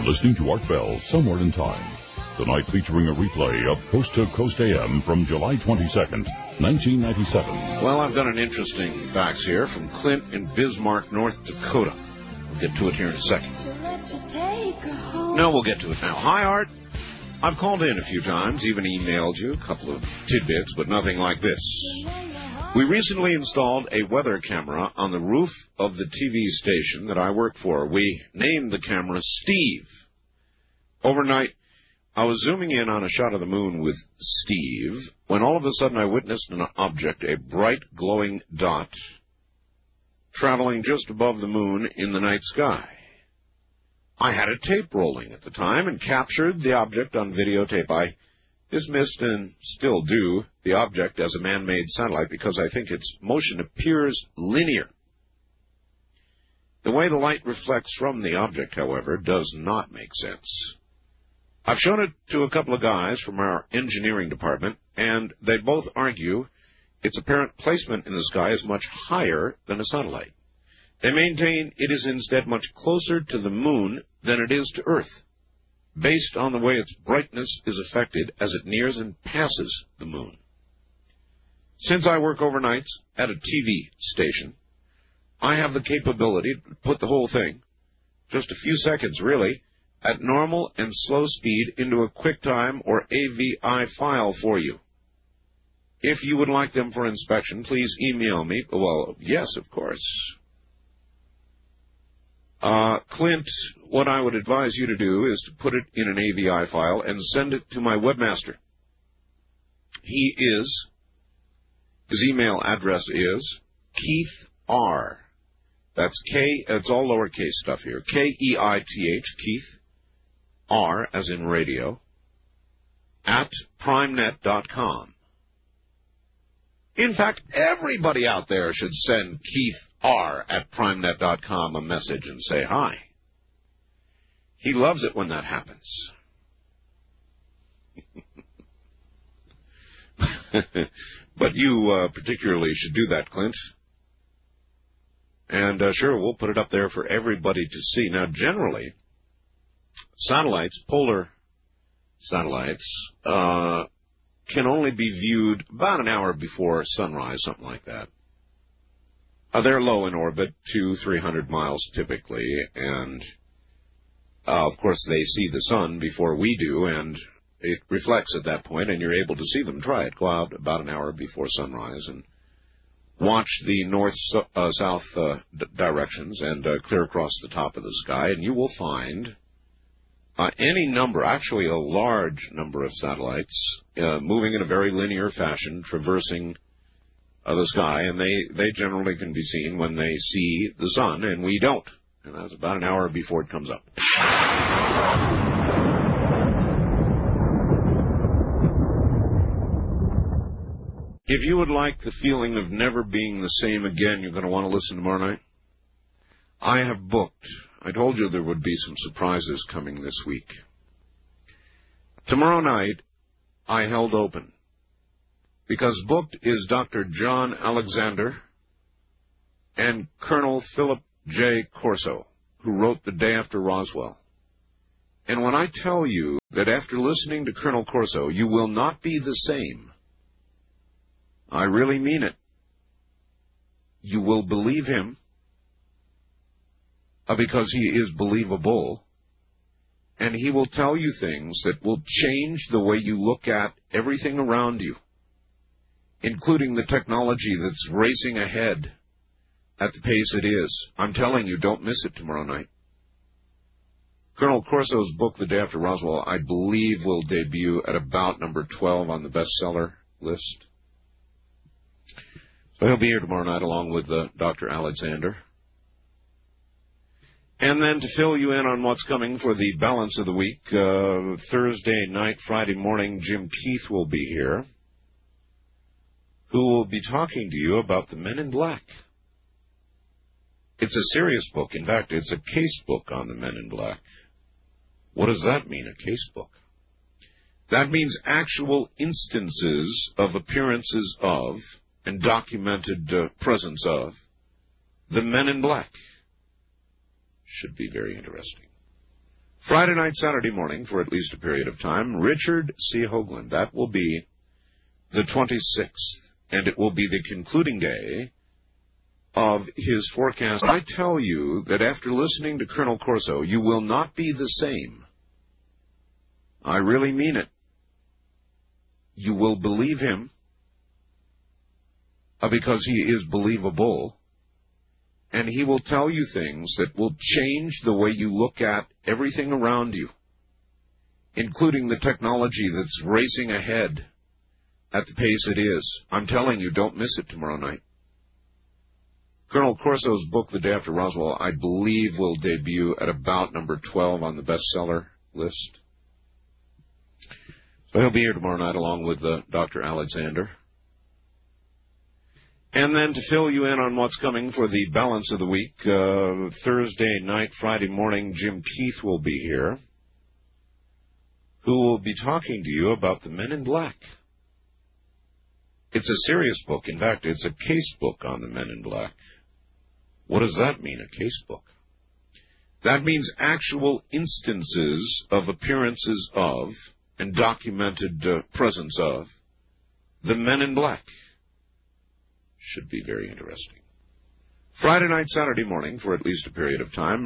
listening to Art Bell, Somewhere in Time. Tonight featuring a replay of Coast to Coast AM from July 22nd, 1997. Well, I've got an interesting fax here from Clint in Bismarck, North Dakota. We'll get to it here in a second. No, we'll get to it now. Hi, Art. I've called in a few times, even emailed you a couple of tidbits, but nothing like this. We recently installed a weather camera on the roof of the TV station that I work for. We named the camera Steve. Overnight, I was zooming in on a shot of the moon with Steve when all of a sudden I witnessed an object, a bright glowing dot, traveling just above the moon in the night sky. I had a tape rolling at the time and captured the object on videotape. I dismissed and still do the object as a man-made satellite because I think its motion appears linear. The way the light reflects from the object, however, does not make sense. I've shown it to a couple of guys from our engineering department, and they both argue its apparent placement in the sky is much higher than a satellite. They maintain it is instead much closer to the moon than it is to Earth, based on the way its brightness is affected as it nears and passes the moon. Since I work overnights at a TV station, I have the capability to put the whole thing, just a few seconds really, at normal and slow speed into a QuickTime or AVI file for you. If you would like them for inspection, please email me. Well, yes, of course. Clint, what I would advise you to do is to put it in an AVI file and send it to my webmaster. His email address is Keith R. That's it's all lowercase stuff here. Keith, Keith, R as in radio, at primenet.com. In fact, everybody out there should send Keith R at primenet.com a message and say hi. He loves it when that happens. But you particularly should do that, Clint. And sure, we'll put it up there for everybody to see. Now, generally, satellites, polar satellites, can only be viewed about an hour before sunrise, something like that. They're low in orbit, 200-300 miles typically, and of course they see the sun before we do, and it reflects at that point, and you're able to see them. Try it. Go out about an hour before sunrise and watch the north-south directions and clear across the top of the sky, and you will find any number, actually a large number of satellites moving in a very linear fashion, traversing the sky, and they generally can be seen when they see the sun, and we don't. And that's about an hour before it comes up. If you would like the feeling of never being the same again, you're going to want to listen tomorrow night. I have booked. I told you there would be some surprises coming this week. Tomorrow night, I held open, because booked is Dr. John Alexander and Colonel Philip J. Corso, who wrote The Day After Roswell. And when I tell you that after listening to Colonel Corso, you will not be the same, I really mean it. You will believe him, because he is believable, and he will tell you things that will change the way you look at everything around you, including the technology that's racing ahead at the pace it is. I'm telling you, don't miss it tomorrow night. Colonel Corso's book, The Day After Roswell, I believe will debut at about number 12 on the bestseller list. So he'll be here tomorrow night along with Dr. Alexander. And then to fill you in on what's coming for the balance of the week, Thursday night, Friday morning, Jim Keith will be here, who will be talking to you about the Men in Black. It's a serious book. In fact, it's a case book on the Men in Black. What does that mean, a case book? That means actual instances of appearances of and documented presence of the Men in Black. Should be very interesting. Friday night, Saturday morning, for at least a period of time, Richard C. Hoagland. That will be the 26th, and it will be the concluding day of his forecast. I tell you that after listening to Colonel Corso, you will not be the same. I really mean it. You will believe him because he is believable, and he will tell you things that will change the way you look at everything around you, including the technology that's racing ahead at the pace it is. I'm telling you, don't miss it tomorrow night. Colonel Corso's book, The Day After Roswell, I believe will debut at about number 12 on the bestseller list. So he'll be here tomorrow night along with Dr. Alexander. And then to fill you in on what's coming for the balance of the week, Thursday night, Friday morning, Jim Keith will be here, who will be talking to you about the Men in Black. It's a serious book. In fact, it's a case book on the Men in Black. What does that mean, a case book? That means actual instances of appearances of and documented presence of the Men in Black. Should be very interesting. Friday night, Saturday morning, for at least a period of time,